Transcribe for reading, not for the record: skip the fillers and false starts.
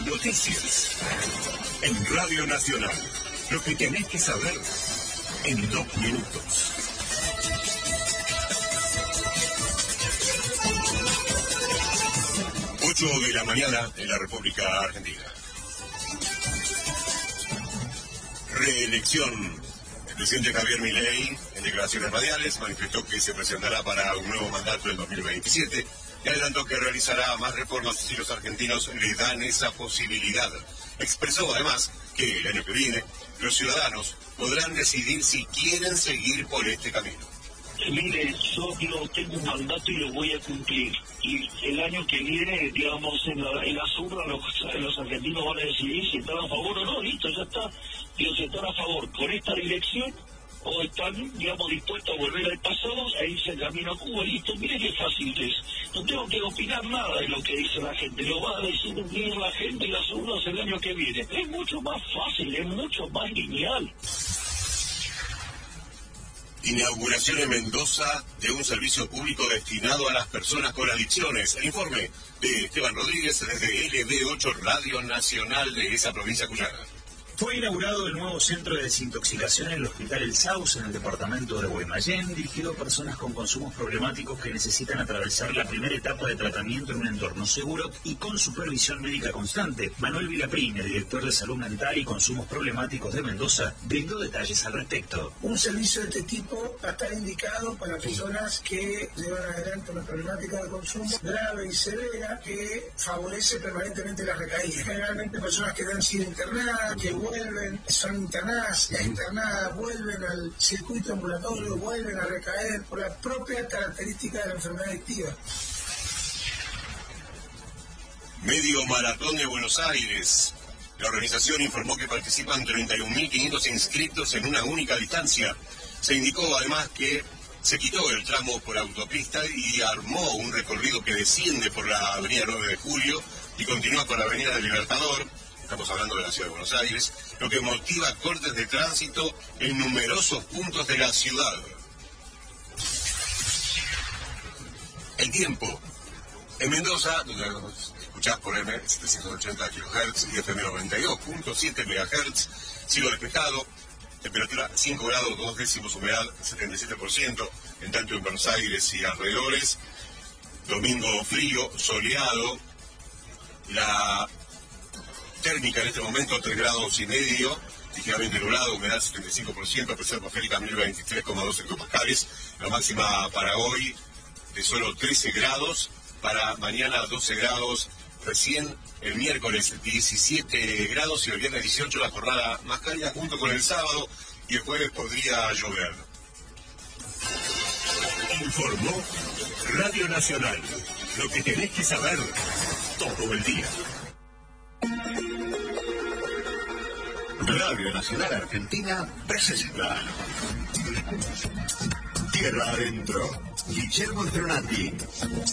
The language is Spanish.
Noticias. En Radio Nacional. Lo que tenés que saber en 2 minutos. 8 de la mañana en la República Argentina. Reelección. El presidente Javier Milei, en declaraciones radiales, manifestó que se presentará para un nuevo mandato en 2027 y adelantó que realizará más reformas si los argentinos le dan esa posibilidad. Expresó además que el año que viene los ciudadanos podrán decidir si quieren seguir por este camino. Mire, yo tengo un mandato y lo voy a cumplir. Y el año que viene, digamos, en las urnas los argentinos van a decidir si están a favor o no. Listo, ya está. Digo, si están a favor con esta dirección o están, digamos, dispuestos a volver al pasado e irse el camino a Cuba. Listo, mire qué fácil es. No tengo que opinar nada de lo que dice la gente. Lo va a decidir la gente en las urnas el año que viene. Es mucho más fácil, es mucho más lineal. Inauguración en Mendoza de un servicio público destinado a las personas con adicciones. El informe de Esteban Rodríguez desde LB8 Radio Nacional de esa provincia cuyana. Fue inaugurado el nuevo centro de desintoxicación en el Hospital El Sauce, en el departamento de Guaymallén, dirigido a personas con consumos problemáticos que necesitan atravesar la primera etapa de tratamiento en un entorno seguro y con supervisión médica constante. Manuel Vilaprín, el director de Salud Mental y Consumos Problemáticos de Mendoza, brindó detalles al respecto. Un servicio de este tipo va a estar indicado para personas que llevan adelante una problemática de consumo grave y severa que favorece permanentemente la recaída. Generalmente personas que han sido internadas, que vuelven, son internadas, vuelven al circuito ambulatorio, vuelven a recaer por la propia característica de la enfermedad adictiva. Medio Maratón de Buenos Aires. La organización informó que participan 31.500 inscritos en una única distancia. Se indicó además que se quitó el tramo por autopista y armó un recorrido que desciende por la avenida 9 de Julio y continúa por la avenida del Libertador. Estamos hablando de la ciudad de Buenos Aires, lo que motiva cortes de tránsito en numerosos puntos de la ciudad. El tiempo. En Mendoza, donde escuchás por M780 kHz y FM 92.7 MHz, cielo despejado, temperatura 5 grados 2 décimos, humedad 77%, en tanto en Buenos Aires y alrededores. Domingo frío, soleado, la térmica en este momento 3 grados y medio, ligeramente nublado, humedad 75%, presión atmosférica 1023,2 hectopascales. La máxima para hoy de solo 13 grados, para mañana 12 grados, recién el miércoles 17 grados y el viernes 18 la jornada más cálida junto con el sábado y el jueves podría llover. Informó Radio Nacional. Lo que tenés que saber todo el día. Radio Nacional Argentina presenta Tierra Adentro. Guillermo Stronati.